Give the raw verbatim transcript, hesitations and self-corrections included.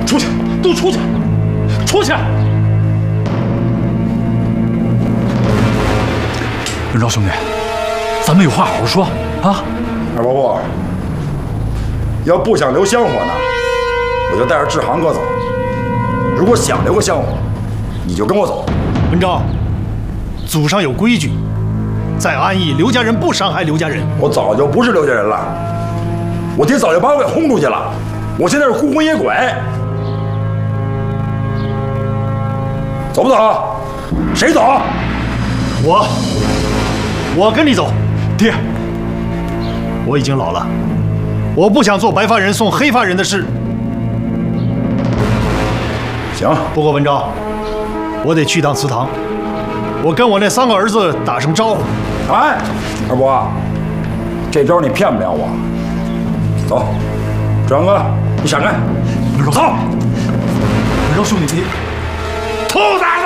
出去，都出去，出去！文昭兄弟，咱们有话好好说啊！ 二伯伯，要不想留香火呢，我就带着志航哥走；如果想留个香火，你就跟我走。 文昭，祖上有规矩，在安邑，刘家人不伤害刘家人。 我早就不是刘家人了，我爹早就把我给轰出去了，我现在是孤魂野鬼。走不走？谁走？ 我，我跟你走。爹，我已经老了，我不想做白发人送黑发人的事。 行， 不过文昭，我得去趟祠堂，我跟我那三个儿子打声招呼。 哎，二伯，这招你骗不了我。走，志航哥，你闪开！ 文昭，走！文昭兄弟，你兔子！